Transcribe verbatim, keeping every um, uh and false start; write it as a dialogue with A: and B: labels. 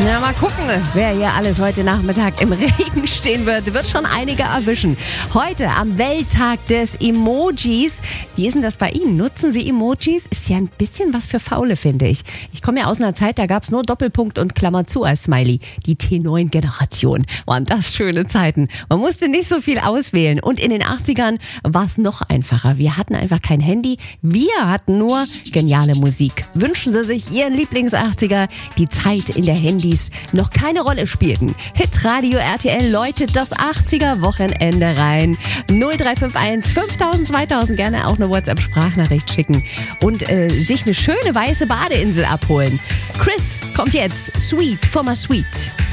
A: Na, mal gucken, wer hier alles heute Nachmittag im Regen stehen wird. Wird schon einige erwischen. Heute am Welttag des Emojis. Wie ist denn das bei Ihnen? Nutzen Sie Emojis? Ist ja ein bisschen was für Faule, finde ich. Ich komme ja aus einer Zeit, da gab es nur Doppelpunkt und Klammer zu als Smiley. Die T neun Generation. Waren das schöne Zeiten. Man musste nicht so viel auswählen. Und in den achtzigern war es noch einfacher. Wir hatten einfach kein Handy. Wir hatten nur geniale Musik. Wünschen Sie sich Ihren Lieblings-achtziger? Die Zeit in der Handys noch keine Rolle spielten. Hitradio R T L läutet das achtziger-Wochenende rein. null drei fünf eins fünftausend zweitausend, gerne auch eine WhatsApp-Sprachnachricht schicken und äh, sich eine schöne weiße Badeinsel abholen. Chris kommt jetzt. Sweet for my sweet.